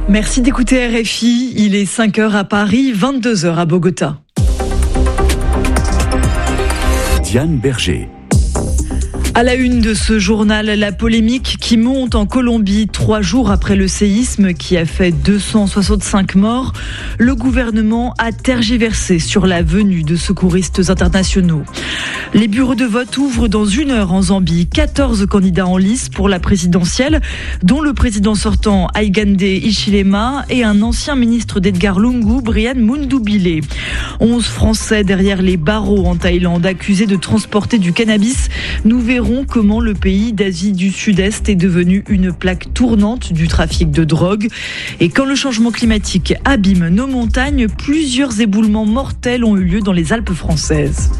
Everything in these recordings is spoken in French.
Merci d'écouter RFI. Il est 5h à Paris, 22h à Bogota. Diane Berger. À la une de ce journal, la polémique qui monte en Colombie 3 jours après le séisme qui a fait 265 morts. Le gouvernement a tergiversé sur la venue de secouristes internationaux. Les bureaux de vote ouvrent dans 1 heure en Zambie. 14 candidats en lice pour la présidentielle, dont le président sortant Hakainde Hichilema et un ancien ministre d'Edgar Lungu, Brian Mundubile. 11 Français derrière les barreaux en Thaïlande accusés de transporter du cannabis. Nous verrons comment le pays d'Asie du Sud-Est est devenu une plaque tournante du trafic de drogue. Et quand le changement climatique abîme nos montagnes, plusieurs éboulements mortels ont eu lieu dans les Alpes françaises.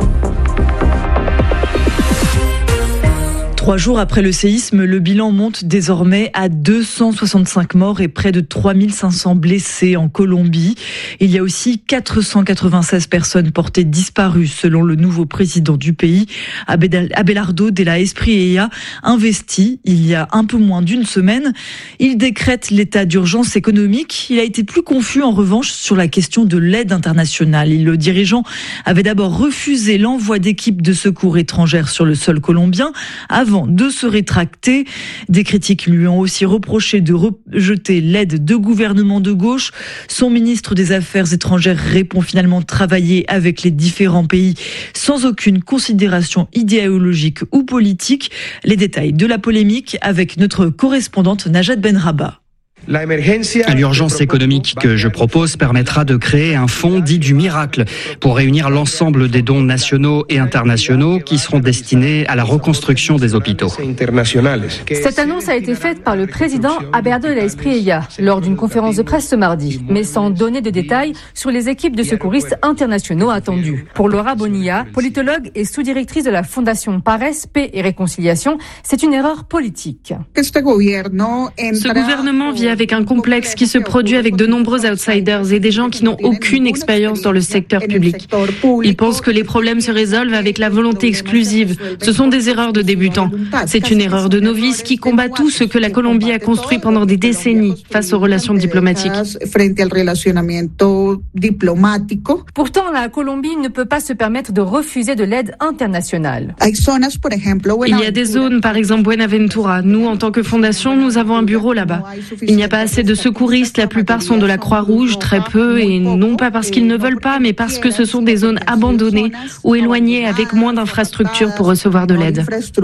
3 jours après le séisme, le bilan monte désormais à 265 morts et près de 3500 blessés en Colombie. Il y a aussi 496 personnes portées disparues selon le nouveau président du pays, Abelardo de la Espriella, investi il y a un peu moins d'1 semaine. Il décrète l'état d'urgence économique. Il a été plus confus en revanche sur la question de l'aide internationale. Le dirigeant avait d'abord refusé l'envoi d'équipes de secours étrangères sur le sol colombien avant de se rétracter. Des critiques lui ont aussi reproché de rejeter l'aide de gouvernements de gauche. Son ministre des Affaires étrangères répond finalement travailler avec les différents pays sans aucune considération idéologique ou politique. Les détails de la polémique avec notre correspondante Najat Benrabah. L'urgence économique que je propose permettra de créer un fonds dit du miracle pour réunir l'ensemble des dons nationaux et internationaux qui seront destinés à la reconstruction des hôpitaux. Cette annonce a été faite par le président Abelardo de la Espriella lors d'une conférence de presse ce mardi, mais sans donner de détails sur les équipes de secouristes internationaux attendues. Pour Laura Bonilla, politologue et sous-directrice de la Fondation Pares, Paix et Réconciliation, c'est une erreur politique. Ce gouvernement vit avec un complexe qui se produit avec de nombreux outsiders et des gens qui n'ont aucune expérience dans le secteur public. Ils pensent que les problèmes se résolvent avec la volonté exclusive. Ce sont des erreurs de débutants. C'est une erreur de novice qui combat tout ce que la Colombie a construit pendant des décennies face aux relations diplomatiques. Pourtant, la Colombie ne peut pas se permettre de refuser de l'aide internationale. Il y a des zones, par exemple Buenaventura. Nous, en tant que fondation, nous avons un bureau là-bas. Il n'y a pas assez de secouristes, la plupart sont de la Croix-Rouge, très peu, et non pas parce qu'ils ne veulent pas, mais parce que ce sont des zones abandonnées ou éloignées avec moins d'infrastructures pour recevoir de l'aide.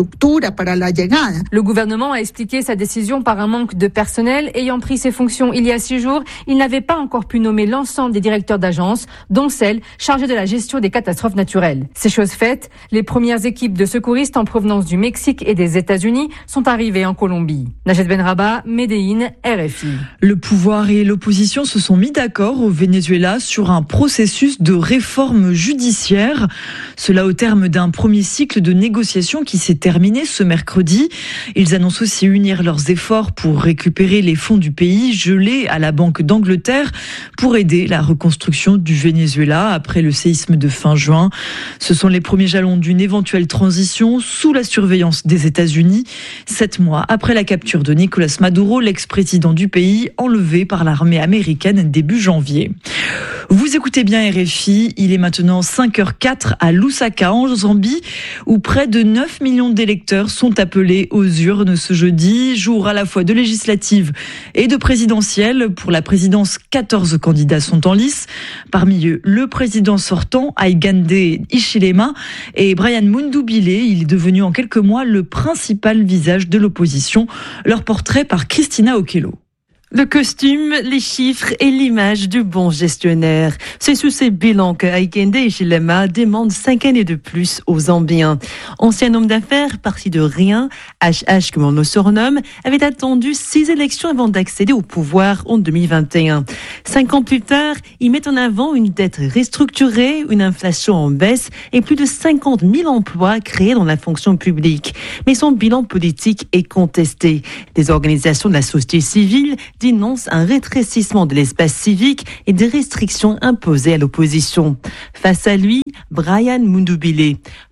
Le gouvernement a expliqué sa décision par un manque de personnel. Ayant pris ses fonctions il y a 6 jours, il n'avait pas encore pu nommer l'ensemble des directeurs d'agences, dont celle chargée de la gestion des catastrophes naturelles. Ces choses faites, les premières équipes de secouristes en provenance du Mexique et des États-Unis sont arrivées en Colombie. Najat Benrabah, Medellín, RFI. Le pouvoir et l'opposition se sont mis d'accord au Venezuela sur un processus de réforme judiciaire. Cela au terme d'un premier cycle de négociations qui s'est terminé ce mercredi. Ils annoncent aussi unir leurs efforts pour récupérer les fonds du pays gelés à la Banque d'Angleterre pour aider la reconstruction du Venezuela après le séisme de fin juin. Ce sont les premiers jalons d'une éventuelle transition sous la surveillance des États-Unis, 7 mois après la capture de Nicolás Maduro, l'ex-président du pays, enlevé par l'armée américaine début janvier. Vous écoutez bien RFI, il est maintenant 5h04 à Lusaka en Zambie, où près de 9 millions d'électeurs sont appelés aux urnes ce jeudi, jour à la fois de législatives et de présidentielles. Pour la présidence, 14 candidats sont en lice. Parmi eux, le président sortant, Hakainde Hichilema, et Brian Mundubile. Il est devenu en quelques mois le principal visage de l'opposition. Leur portrait par Christina Okello. Le costume, les chiffres et l'image du bon gestionnaire. C'est sous ces bilans que Hakainde Hichilema demande 5 années de plus aux Zambiens. Ancien homme d'affaires, parti de rien, HH comme on le surnomme, avait attendu 6 élections avant d'accéder au pouvoir en 2021. 5 ans plus tard, il met en avant une dette restructurée, une inflation en baisse et plus de 50 000 emplois créés dans la fonction publique. Mais son bilan politique est contesté. Des organisations de la société civile dénonce un rétrécissement de l'espace civique et des restrictions imposées à l'opposition. Face à lui, Brian Mundubile.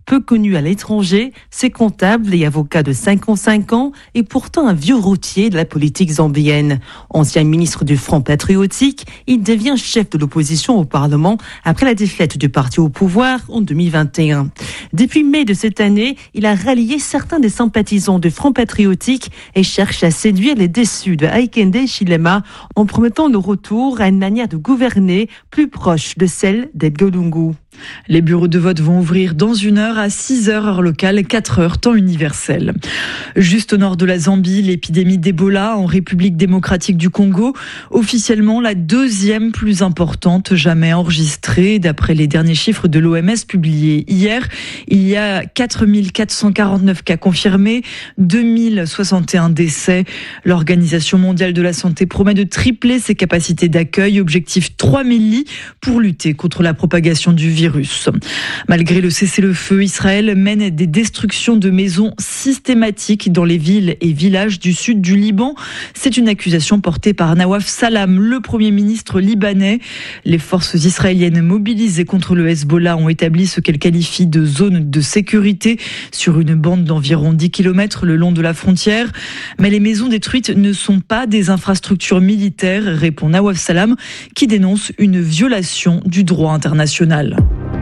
peu connu à l'étranger, c'est comptable et avocat de 55 ans et pourtant un vieux routier de la politique zambienne. Ancien ministre du Front patriotique, il devient chef de l'opposition au Parlement après la défaite du parti au pouvoir en 2021. Depuis mai de cette année, il a rallié certains des sympathisants du Front patriotique et cherche à séduire les déçus de Hakainde Hichilema en promettant le retour à une manière de gouverner plus proche de celle d'Edgar Lungu. Les bureaux de vote vont ouvrir dans 1 heure à 6 heures heure locale, 4 heures temps universel. Juste au nord de la Zambie, l'épidémie d'Ebola en République démocratique du Congo, officiellement la 2e plus importante jamais enregistrée d'après les derniers chiffres de l'OMS publiés hier. Il y a 4 449 cas confirmés, 2061 décès. L'Organisation mondiale de la santé promet de tripler ses capacités d'accueil, objectif 3000 lits pour lutter contre la propagation du virus. Malgré le cessez-le-feu, Israël mène des destructions de maisons systématiques dans les villes et villages du sud du Liban. C'est une accusation portée par Nawaf Salam, le Premier ministre libanais. Les forces israéliennes mobilisées contre le Hezbollah ont établi ce qu'elles qualifient de zone de sécurité sur une bande d'environ 10 km le long de la frontière. Mais les maisons détruites ne sont pas des infrastructures militaires, répond Nawaf Salam, qui dénonce une violation du droit international.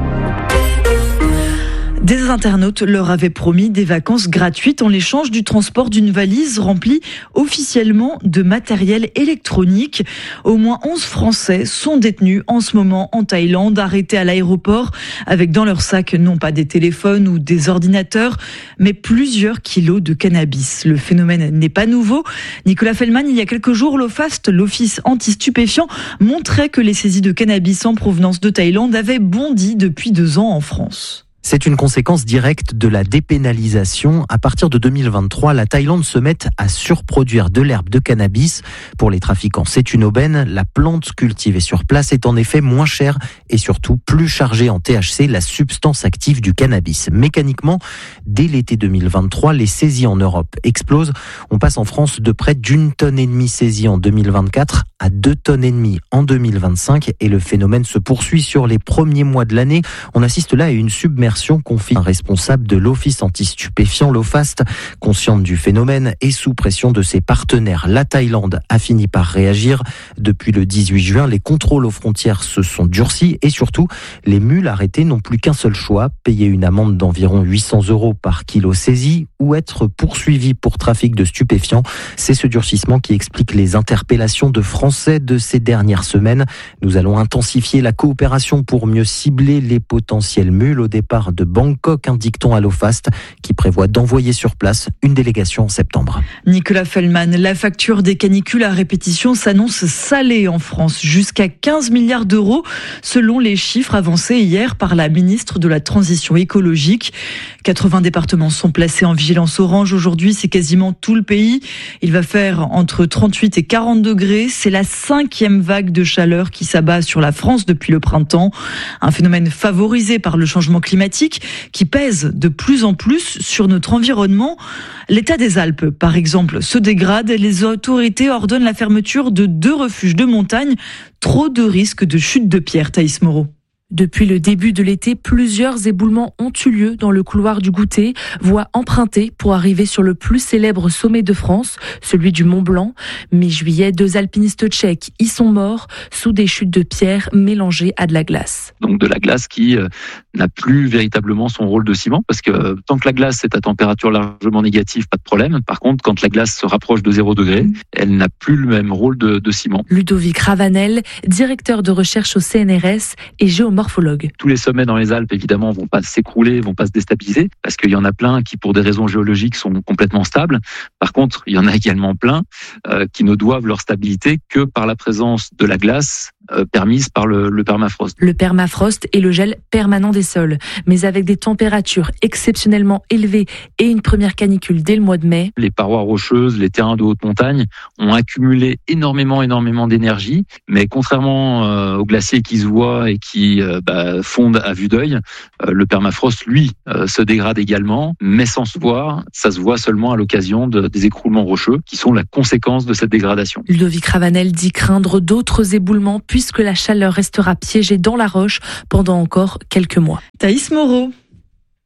Des internautes leur avaient promis des vacances gratuites en l'échange du transport d'une valise remplie officiellement de matériel électronique. Au moins 11 Français sont détenus en ce moment en Thaïlande, arrêtés à l'aéroport avec dans leur sac non pas des téléphones ou des ordinateurs, mais plusieurs kilos de cannabis. Le phénomène n'est pas nouveau. Nicolas Fellman, il y a quelques jours, l'OFAST, l'Office anti-stupéfiants, montrait que les saisies de cannabis en provenance de Thaïlande avaient bondi depuis 2 ans en France. C'est une conséquence directe de la dépénalisation. À partir de 2023, la Thaïlande se met à surproduire de l'herbe de cannabis. Pour les trafiquants, c'est une aubaine. La plante cultivée sur place est en effet moins chère et surtout plus chargée en THC, la substance active du cannabis. Mécaniquement, dès l'été 2023, les saisies en Europe explosent. On passe en France de près d'1,5 tonne saisie en 2024 à 2,5 tonnes en 2025 et le phénomène se poursuit sur les premiers mois de l'année. On assiste là à une submersion, confie un responsable de l'Office anti-stupéfiants, l'OFAST, consciente du phénomène et sous pression de ses partenaires. La Thaïlande a fini par réagir. Depuis le 18 juin, les contrôles aux frontières se sont durcis et surtout, les mules arrêtées n'ont plus qu'un seul choix, payer une amende d'environ 800 € par kilo saisi ou être poursuivis pour trafic de stupéfiants. C'est ce durcissement qui explique les interpellations de Français de ces dernières semaines. Nous allons intensifier la coopération pour mieux cibler les potentielles mules au départ de Bangkok, indique-t-on à l'OFAST, qui prévoit d'envoyer sur place une délégation en septembre. Nicolas Fellman, la facture des canicules à répétition s'annonce salée en France, jusqu'à 15 milliards d'euros, selon les chiffres avancés hier par la ministre de la Transition écologique. 80 départements sont placés en vigilance orange. Aujourd'hui, c'est quasiment tout le pays. Il va faire entre 38 et 40 degrés. C'est la 5e vague de chaleur qui s'abat sur la France depuis le printemps. Un phénomène favorisé par le changement climatique qui pèse de plus en plus sur notre environnement. L'état des Alpes, par exemple, se dégrade. Les autorités ordonnent la fermeture de 2 refuges de montagne. Trop de risques de chute de pierre, Thaïs Moreau. Depuis le début de l'été, plusieurs éboulements ont eu lieu dans le couloir du Goûter, voie empruntée pour arriver sur le plus célèbre sommet de France, celui du Mont Blanc. Mi-juillet, 2 alpinistes tchèques y sont morts sous des chutes de pierre mélangées à de la glace. Donc de la glace qui n'a plus véritablement son rôle de ciment, parce que tant que la glace est à température largement négative, pas de problème. Par contre, quand la glace se rapproche de 0 degré, elle n'a plus le même rôle de ciment. Ludovic Ravanel, directeur de recherche au CNRS et géomorphologue. Tous les sommets dans les Alpes, évidemment, vont pas s'écrouler, vont pas se déstabiliser, parce qu'il y en a plein qui, pour des raisons géologiques, sont complètement stables. Par contre, il y en a également plein qui ne doivent leur stabilité que par la présence de la glace permise par le permafrost. Le permafrost est le gel permanent des sols, mais avec des températures exceptionnellement élevées et une première canicule dès le mois de mai. Les parois rocheuses, les terrains de haute montagne ont accumulé énormément d'énergie, mais contrairement aux glaciers qui se voient et qui fondent à vue d'œil, le permafrost, lui, se dégrade également, mais sans se voir. Ça se voit seulement à l'occasion des écroulements rocheux qui sont la conséquence de cette dégradation. Ludovic Ravanel dit craindre d'autres éboulements puisque la chaleur restera piégée dans la roche pendant encore quelques mois. Thaïs Moreau.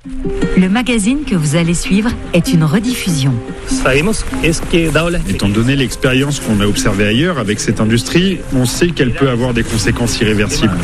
Le magazine que vous allez suivre est une rediffusion. Étant donné l'expérience qu'on a observée ailleurs avec cette industrie, on sait qu'elle peut avoir des conséquences irréversibles.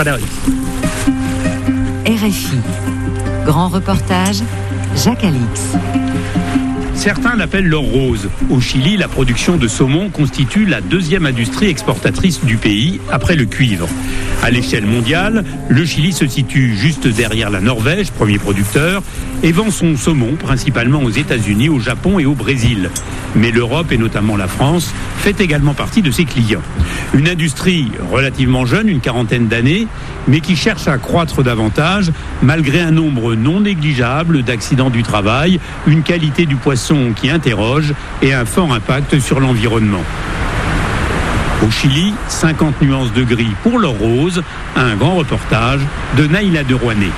RFI. Grand reportage, Jacques Alix. Certains l'appellent l'or rose. Au Chili, la production de saumon constitue la deuxième industrie exportatrice du pays, après le cuivre. À l'échelle mondiale, le Chili se situe juste derrière la Norvège, premier producteur, et vend son saumon principalement aux États-Unis, au Japon et au Brésil. Mais l'Europe, et notamment la France, fait également partie de ses clients. Une industrie relativement jeune, une quarantaine d'années, mais qui cherche à croître davantage, malgré un nombre non négligeable d'accidents du travail, une qualité du poisson qui interroge et un fort impact sur l'environnement. Au Chili, 50 nuances de gris pour l'or rose, un grand reportage de Naïla de Rouanet.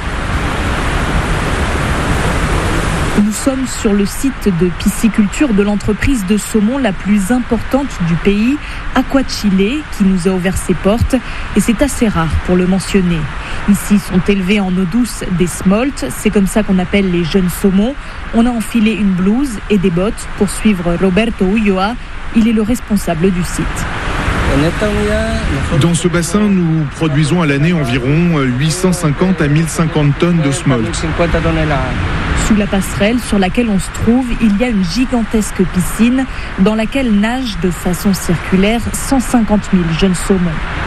Nous sommes sur le site de pisciculture de l'entreprise de saumon la plus importante du pays, AquaChile, qui nous a ouvert ses portes, et c'est assez rare pour le mentionner. Ici sont élevés en eau douce des smolts, c'est comme ça qu'on appelle les jeunes saumons. On a enfilé une blouse et des bottes pour suivre Roberto Ulloa, il est le responsable du site. Dans ce bassin, nous produisons à l'année environ 850 à 1050 tonnes de smolt. Sous la passerelle sur laquelle on se trouve, il y a une gigantesque piscine dans laquelle nagent de façon circulaire 150 000 jeunes saumons.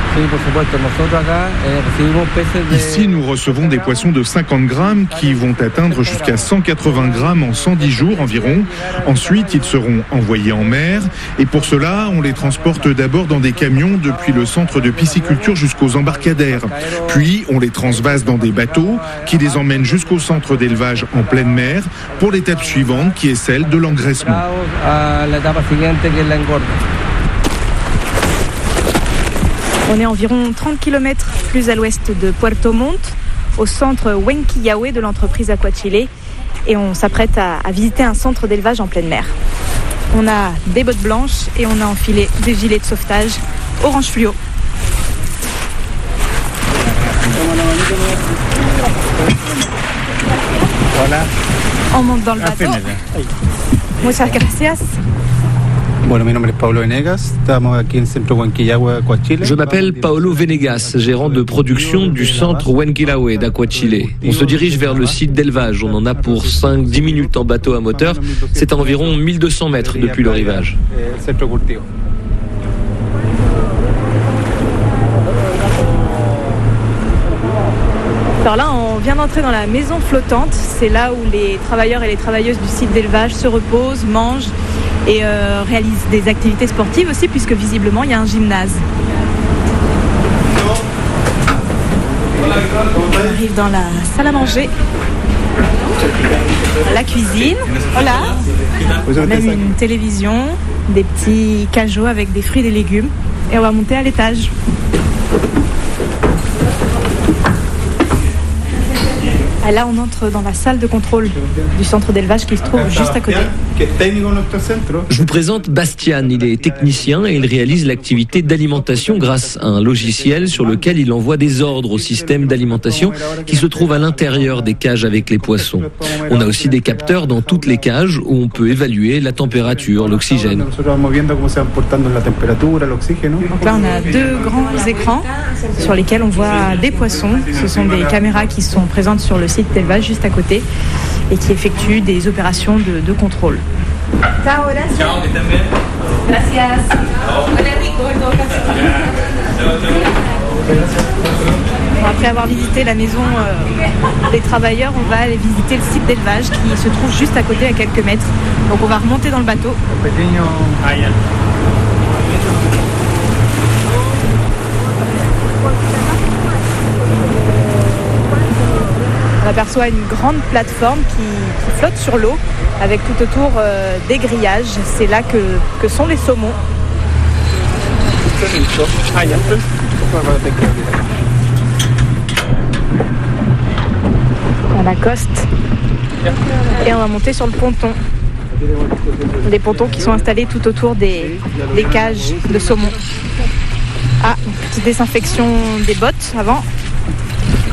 Ici, nous recevons des poissons de 50 grammes qui vont atteindre jusqu'à 180 grammes en 110 jours environ. Ensuite, ils seront envoyés en mer et pour cela, on les transporte d'abord dans des camions depuis le centre de pisciculture jusqu'aux embarcadères. Puis, on les transvase dans des bateaux qui les emmènent jusqu'au centre d'élevage en pleine mer pour l'étape suivante qui est celle de l'engraissement. On est environ 30 km plus à l'ouest de Puerto Montt, au centre Huenquillahué de l'entreprise AquaChile, et on s'apprête à visiter un centre d'élevage en pleine mer. On a des bottes blanches et on a enfilé des gilets de sauvetage orange fluo. Voilà. On monte dans le bateau. Muchas gracias. Je m'appelle Paolo Venegas, gérant de production du centre Huenquillahué d'AquaChile. On se dirige vers le site d'élevage. On en a pour 5-10 minutes en bateau à moteur. C'est à environ 1200 mètres depuis le rivage. Alors là, on vient d'entrer dans la maison flottante. C'est là où les travailleurs et les travailleuses du site d'élevage se reposent, mangent et réalisent des activités sportives aussi, puisque visiblement, il y a un gymnase. On arrive dans la salle à manger, la cuisine. Voilà. On a une télévision, des petits cajots avec des fruits et des légumes. Et on va monter à l'étage. Et là, on entre dans la salle de contrôle du centre d'élevage qui se trouve juste à côté. Je vous présente Bastian. Il est technicien et il réalise l'activité d'alimentation grâce à un logiciel sur lequel il envoie des ordres au système d'alimentation qui se trouve à l'intérieur des cages avec les poissons. On a aussi des capteurs dans toutes les cages où on peut évaluer la température, l'oxygène. Donc là, on a deux grands écrans sur lesquels on voit des poissons. Ce sont des caméras qui sont présentes sur le site d'élevage juste à côté et qui effectuent des opérations de contrôle. Ciao, gracias. Après avoir visité la maison des travailleurs, on va aller visiter le site d'élevage qui se trouve juste à côté à quelques mètres. Donc on va remonter dans le bateau. On aperçoit une grande plateforme qui flotte sur l'eau avec tout autour des grillages. C'est là que sont les saumons. On accoste et on va monter sur le ponton. Des pontons qui sont installés tout autour des cages de saumon. Ah, une petite désinfection des bottes avant.